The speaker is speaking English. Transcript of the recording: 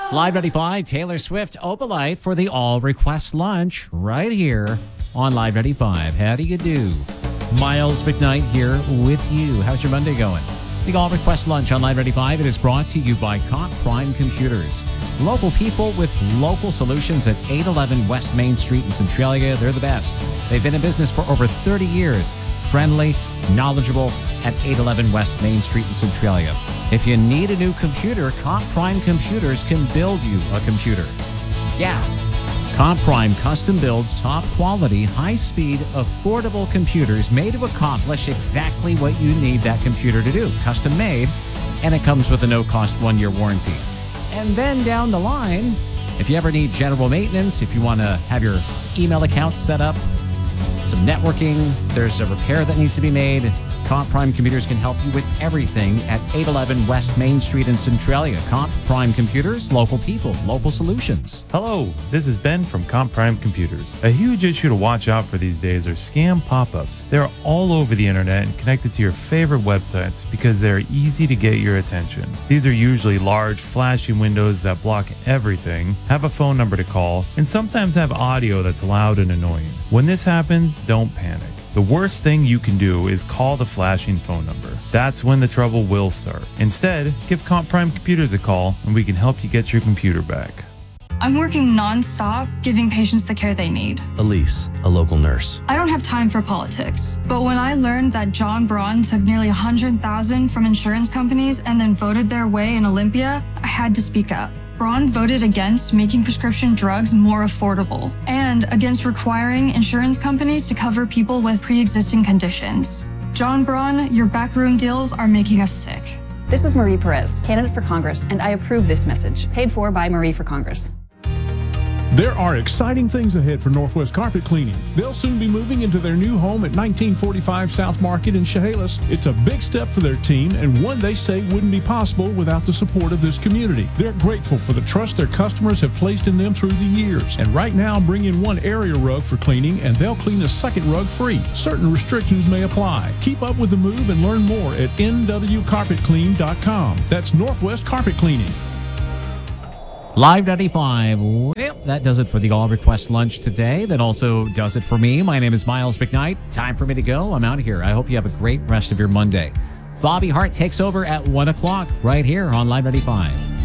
Live 95, Taylor Swift, Opalite for the All Request Lunch right here on Live 95. How do you do? Miles McKnight here with you. How's your Monday going? The All Request Lunch on Live 95. It is brought to you by Comp Prime Computers. Local people with local solutions at 811 West Main Street in Centralia. They're the best. They've been in business for over 30 years. Friendly, knowledgeable at 811 West Main Street in Centralia. If you need a new computer, Comp Prime Computers can build you a computer. Yeah. Comp Prime custom builds top quality, high speed, affordable computers made to accomplish exactly what you need that computer to do. Custom made, and it comes with a no-cost 1-year warranty. And then down the line, if you ever need general maintenance, if you want to have your email account set up, some networking, there's a repair that needs to be made, Comp Prime Computers can help you with everything at 811 West Main Street in Centralia. Comp Prime Computers, local people, local solutions. Hello, this is Ben from Comp Prime Computers. A huge issue to watch out for these days are scam pop-ups. They're all over the internet and connected to your favorite websites because they're easy to get your attention. These are usually large, flashy windows that block everything, have a phone number to call, and sometimes have audio that's loud and annoying. When this happens, don't panic. The worst thing you can do is call the flashing phone number. That's when the trouble will start. Instead, give Comp Prime Computers a call and we can help you get your computer back. I'm working non-stop, giving patients the care they need. Elise, a local nurse. I don't have time for politics. But when I learned that John Braun took nearly $100,000 from insurance companies and then voted their way in Olympia, I had to speak up. Braun voted against making prescription drugs more affordable and against requiring insurance companies to cover people with pre-existing conditions. John Braun, your backroom deals are making us sick. This is Marie Perez, candidate for Congress, and I approve this message, paid for by Marie for Congress. There are exciting things ahead for Northwest Carpet Cleaning. They'll soon be moving into their new home at 1945 South Market in Chehalis. It's a big step for their team and one they say wouldn't be possible without the support of this community. They're grateful for the trust their customers have placed in them through the years. And right now, bring in one area rug for cleaning and they'll clean a second rug free. Certain restrictions may apply. Keep up with the move and learn more at nwcarpetclean.com. That's Northwest Carpet Cleaning. Live 95. Well, that does it for the All Request Lunch today. That also does it for me. My name is Miles McKnight. Time for me to go. I'm out of here. I hope you have a great rest of your Monday. Bobby Hart takes over at 1 o'clock right here on Live 95.